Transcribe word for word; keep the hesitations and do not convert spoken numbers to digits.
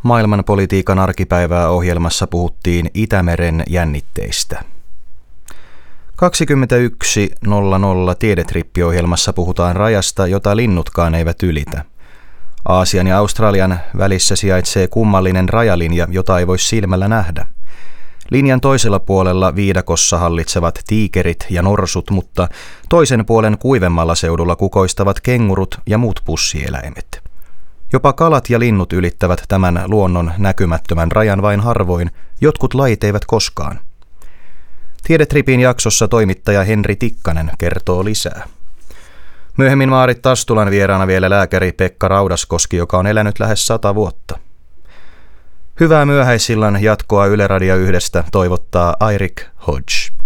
Maailmanpolitiikan arkipäivää ohjelmassa puhuttiin Itämeren jännitteistä. kaksikymmentäyksi nolla nolla Tiedetrippi-ohjelmassa puhutaan rajasta, jota linnutkaan eivät ylitä. Aasian ja Australian välissä sijaitsee kummallinen rajalinja, jota ei voi silmällä nähdä. Linjan toisella puolella viidakossa hallitsevat tiikerit ja norsut, mutta toisen puolen kuivemmalla seudulla kukoistavat kengurut ja muut pussieläimet. Jopa kalat ja linnut ylittävät tämän luonnon näkymättömän rajan vain harvoin, jotkut lajit eivät koskaan. Tiedetripin jaksossa toimittaja Henri Tikkanen kertoo lisää. Myöhemmin Maarit Tastulan vieraana vielä lääkäri Pekka Raudaskoski, joka on elänyt lähes sata vuotta. Hyvää myöhäisillan jatkoa Yle Radio yhdestä toivottaa Eirik Hodge.